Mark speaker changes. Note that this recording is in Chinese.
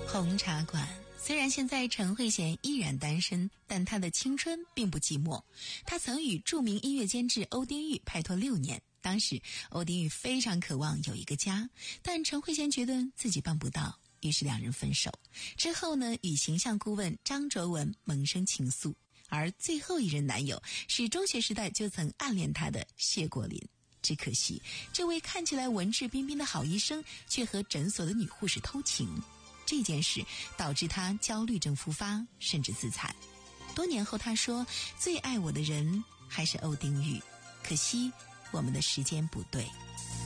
Speaker 1: 红茶馆。虽然现在陈慧娴依然单身，但她的青春并不寂寞。她曾与著名音乐监制欧丁玉拍拖6年，当时欧丁玉非常渴望有一个家，但陈慧娴觉得自己办不到，于是两人分手。之后呢，与形象顾问张卓文萌生情愫，而最后一任男友是中学时代就曾暗恋她的谢国林。只可惜，这位看起来文质彬彬的好医生，却和诊所的女护士偷情。这件事导致他焦虑症复发，甚至自残。多年后他说，最爱我的人还是欧丁玉，可惜我们的时间不对。